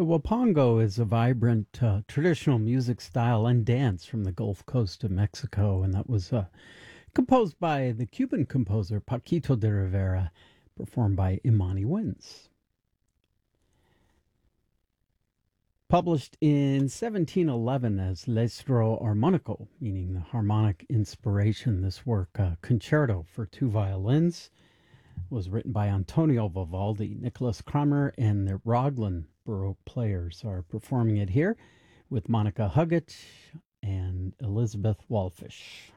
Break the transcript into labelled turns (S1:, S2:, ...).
S1: Wapango is a vibrant traditional music style and dance from the Gulf Coast of Mexico, and that was composed by the Cuban composer Paquito de Rivera, performed by Imani Wins. Published in 1711 as L'Estro Armonico, meaning the harmonic inspiration, this work, Concerto for two violins, was written by Antonio Vivaldi. Nicholas Kramer and the Raglan Baroque players are performing it here with Monica Huggett and Elizabeth Walfish.